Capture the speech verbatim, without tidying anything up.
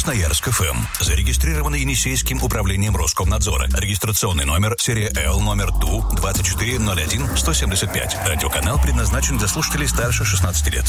Красноярск эф эм. Зарегистрировано Енисейским управлением Роскомнадзора. Регистрационный номер серия Л номер Т У двадцать четыре ноль один сто семьдесят пять. Радиоканал предназначен для слушателей старше шестнадцати лет.